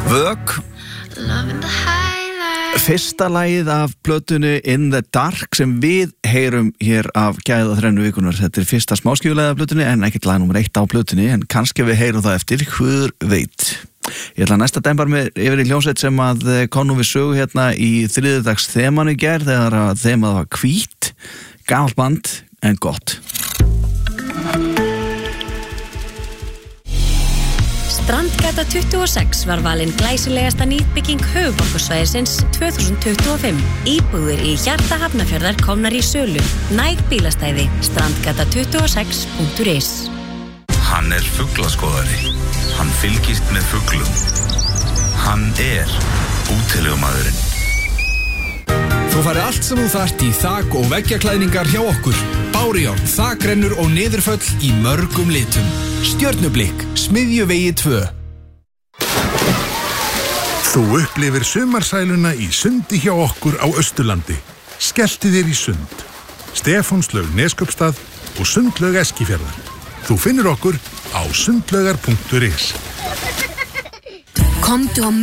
Vök. Fyrsta lagið af plötunni In the Dark sem við heyrum hér af gæða þrennu vikunar. Þetta fyrsta smáskífulega af plötunni en ekkert lag nummer 1 á plötunni en kannski við heyrum það eftir, hver veit. Ég ætla næsta dæmbar með yfir í hljómsveit sem að kom nú við sögu hérna í þriðjudags þemanu í gær þegar að þemað var hvítt, gamalt band en gott. Strandgata 26 var valin glæsilegasta nýbygging höfuðborgarsvæðisins 2025. Íbúðir í hjarta Hafnarfjarðar komnar í sölu. Næg bílastæði. strandgata26.is. Hann fuglaskoðari. Hann fylgist með fuglum. Hann útilegumaðurinn. Þú færi allt sem þú þarft í þak- og veggjaklæðningar hjá okkur. Bárujárn, þakrennur og niðurföll í mörgum litum. Stjörnublikk, Smiðjuvegi 2. Þú upplifir sumarsæluna í sundi hjá okkur á Austurlandi. Skelltu þér í sund. Stefánslaug Neskupstað og Sundlaug Eskifjarðar. Þú finnur okkur á sundlaugar.is. Komdu á